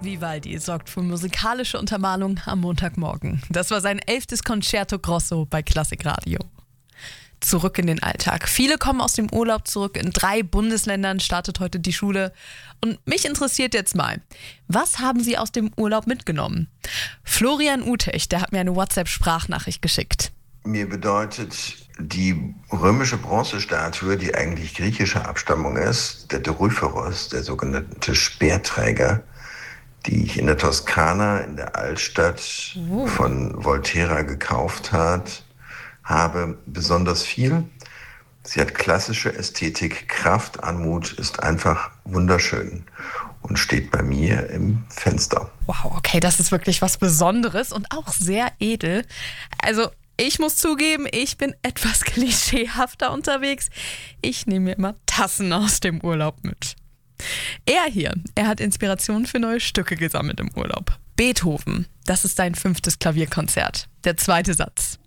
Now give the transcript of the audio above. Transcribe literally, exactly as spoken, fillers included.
Vivaldi sorgt für musikalische Untermalung am Montagmorgen. Das war sein elftes Concerto Grosso bei Klassikradio. Zurück in den Alltag. Viele kommen aus dem Urlaub zurück. In drei Bundesländern startet heute die Schule. Und mich interessiert jetzt mal, was haben Sie aus dem Urlaub mitgenommen? Florian Utech, der hat mir eine WhatsApp-Sprachnachricht geschickt. Mir bedeutet die römische Bronzestatue, die eigentlich griechischer Abstammung ist, der Doryphoros, der sogenannte Speerträger, die ich in der Toskana, in der Altstadt Oh. von Volterra gekauft hat, habe besonders viel. Sie hat klassische Ästhetik, Kraft, Anmut, ist einfach wunderschön und steht bei mir im Fenster. Wow, okay, das ist wirklich was Besonderes und auch sehr edel. Also ich muss zugeben, ich bin etwas klischeehafter unterwegs. Ich nehme mir immer Tassen aus dem Urlaub mit. Er hier, er hat Inspiration für neue Stücke gesammelt im Urlaub. Beethoven, das ist sein fünftes Klavierkonzert. Der zweite Satz.